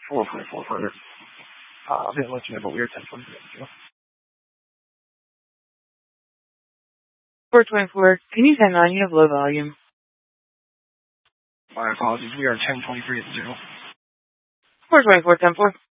424 further. I didn't let you know, but we were 1023. 424, can you 10-9? You have low volume. My apologies, we are 1023 at 0. 424, 10-4.